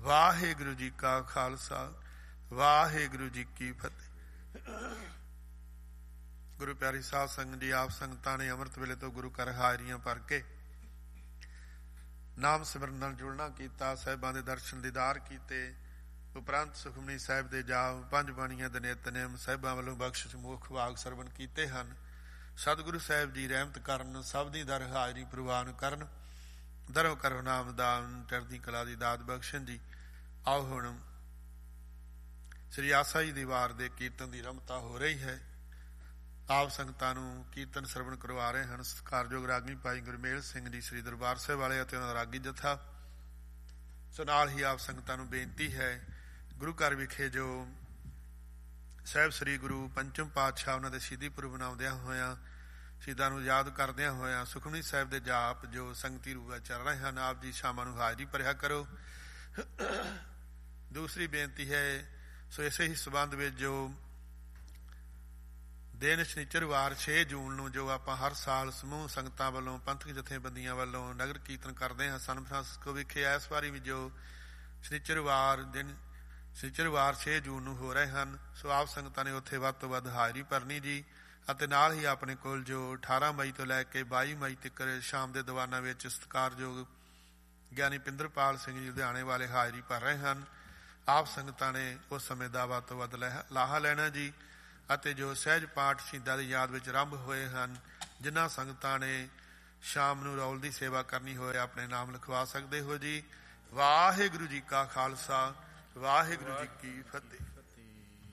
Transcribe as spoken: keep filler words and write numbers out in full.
ਵਾਹਿਗੁਰੂ ਜੀ ਕਾ ਖਾਲਸਾ ਵਾਹਿਗੁਰੂ ਜੀ ਕੀ ਫਤਿਹ। ਗੁਰੂ ਪਿਆਰੀ ਸਾਧ ਸੰਗਤ ਜੀ, ਆਪ ਸੰਗਤਾਂ ਨੇ ਅੰਮ੍ਰਿਤ ਵੇਲੇ ਤੋਂ ਗੁਰੂ ਘਰ ਹਾਜ਼ਰੀਆਂ ਭਰ ਕੇ ਨਾਮ ਸਿਮਰਨ ਨਾਲ ਜੁੜਨਾ ਕੀਤਾ, ਸਾਹਿਬਾਂ ਦੇ ਦਰਸ਼ਨ ਦੀਦਾਰ ਕੀਤੇ, ਉਪਰੰਤ ਸੁਖਮਨੀ ਸਾਹਿਬ ਦੇ ਜਾਪ, ਪੰਜ ਬਾਣੀਆਂ ਦੇ ਨਿਤਨੇਮ ਸਾਹਿਬਾਂ ਵੱਲੋਂ ਬਖਸ਼ਿਸ਼ ਮੁਖ ਵਾਗ ਸਰਵਣ ਕੀਤੇ ਹਨ। ਸਤਿਗੁਰੂ ਸਾਹਿਬ ਜੀ ਰਹਿਮਤ ਕਰਨ, ਸਭ ਦੀ ਦਰ ਹਾਜ਼ਰੀ ਪ੍ਰਵਾਨ ਕਰਨ, ਦਰੋ ਕਰੋ ਨਾਮਦਾਨ, ਚੜ੍ਹਦੀ ਕਲਾ ਦੀ ਦਾਤ ਬਖਸ਼ਣ ਜੀ। ਆਓ ਹੁਣ ਸ੍ਰੀ ਆਸਾ ਜੀ ਦੀ ਵਾਰ ਦੇ ਕੀਰਤਨ ਦੀ ਰਮਤਾ ਹੋ ਰਹੀ ਹੈ। ਆਪ ਸੰਗਤਾਂ ਨੂੰ ਕੀਰਤਨ ਸਰਵਣ ਕਰਵਾ ਰਹੇ ਹਨ ਸਤਿਕਾਰਯੋਗ ਰਾਗੀ ਭਾਈ ਗੁਰਮੇਲ ਸਿੰਘ ਜੀ ਸ੍ਰੀ ਦਰਬਾਰ ਸਾਹਿਬ ਵਾਲੇ ਅਤੇ ਉਹਨਾਂ ਦਾ ਰਾਗੀ ਜਥਾ। ਸੋ ਨਾਲ ਹੀ ਆਪ ਸੰਗਤਾਂ ਨੂੰ ਬੇਨਤੀ ਹੈ, ਗੁਰੂ ਘਰ ਵਿਖੇ ਜੋ ਸਾਹਿਬ ਸ੍ਰੀ ਗੁਰੂ ਪੰਚਮ ਪਾਤਸ਼ਾਹ ਉਹਨਾਂ ਦੇ ਸ਼ਹੀਦੀ ਪੁਰਬ ਮਨਾਉਂਦਿਆਂ ਹੋਇਆਂ, ਸ਼ਹੀਦਾਂ ਨੂੰ ਯਾਦ ਕਰਦਿਆਂ ਹੋਇਆਂ ਸੁਖਮਨੀ ਸਾਹਿਬ ਦੇ ਜਾਪ ਜੋ ਸੰਗਤੀ ਰੂਪ ਚੱਲ ਰਹੇ ਹਨ, ਆਪ ਜੀ ਸ਼ਾਮਾਂ ਨੂੰ ਹਾਜ਼ਰੀ ਭਰਿਆ ਕਰੋ। ਦੂਸਰੀ ਬੇਨਤੀ ਹੈ, ਸੋ ਇਸੇ ਹੀ ਸੰਬੰਧ ਵਿੱਚ ਜੋ ਦਿਨ ਸ਼ਨੀਚਰਵਾਰ ਛੇ ਜੂਨ ਨੂੰ ਜੋ ਆਪਾਂ ਹਰ ਸਾਲ ਸਮੂਹ ਸੰਗਤਾਂ ਵੱਲੋਂ ਪੰਥਕ ਜਥੇਬੰਦੀਆਂ ਵੱਲੋਂ ਨਗਰ ਕੀਰਤਨ ਕਰਦੇ ਹਾਂ ਸਨ ਫਰਾਂਸਿਸਕੋ ਵਿਖੇ, ਇਸ ਵਾਰੀ ਵੀ ਜੋ ਸ਼ਨੀਚਰਵਾਰ ਦਿਨ ਸ਼ਨੀਚਰਵਾਰ ਛੇ ਜੂਨ ਨੂੰ ਹੋ ਰਹੇ ਹਨ, ਸੋ ਆਪ ਸੰਗਤਾਂ ਨੇ ਉੱਥੇ ਵੱਧ ਤੋਂ ਵੱਧ ਹਾਜ਼ਰੀ ਭਰਨੀ ਜੀ। ਅਤੇ ਨਾਲ ਹੀ ਆਪਣੇ ਕੋਲ ਜੋ ਅਠਾਰਾਂ ਮਈ ਤੋਂ ਲੈ ਕੇ ਬਾਈ ਮਈ ਤੱਕ ਸ਼ਾਮ ਦੇ ਦੀਵਾਨਾਂ ਵਿੱਚ ਸਤਿਕਾਰਯੋਗ ਗਿਆਨੀ ਪਿੰਦਰਪਾਲ ਸਿੰਘ ਜੀ ਲੁਧਿਆਣੇ ਵਾਲੇ ਹਾਜ਼ਰੀ ਭਰ ਰਹੇ ਹਨ। ਆਪ ਸੰਗਤਾਂ ਨੇ ਉਸ ਸਮੇਂ ਦਾ ਵੱਧ ਤੋਂ ਵੱਧ ਲਾਹਾ ਲੈਣਾ ਜੀ। ਅਤੇ ਜੋ ਸਹਿਜ ਪਾਠ ਸ਼ਹੀਦਾਂ ਦੀ ਯਾਦ ਵਿੱਚ ਆਰੰਭ ਹੋਏ ਹਨ, ਜਿਨ੍ਹਾਂ ਸੰਗਤਾਂ ਨੇ ਸ਼ਾਮ ਨੂੰ ਰੌਲ ਦੀ ਸੇਵਾ ਕਰਨੀ ਹੋਏ ਆਪਣੇ ਨਾਮ ਲਿਖਵਾ ਸਕਦੇ ਹੋ ਜੀ। ਵਾਹਿਗੁਰੂ ਜੀ ਕਾ ਖਾਲਸਾ ਵਾਹਿਗੁਰੂ ਜੀ ਕੀ ਫਤਿਹ।